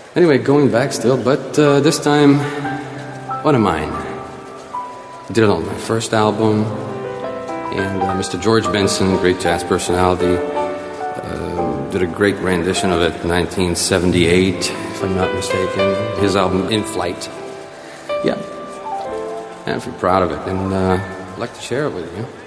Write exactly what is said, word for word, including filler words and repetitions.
Anyway, going back still, but uh, this time, one of mine. I did it on my first album, and uh, Mister George Benson, great jazz personality, uh, did a great rendition of it in nineteen seventy-eight, if I'm not mistaken. His album, In Flight. Yeah. I'm pretty proud of it, and uh, I'd like to share it with you.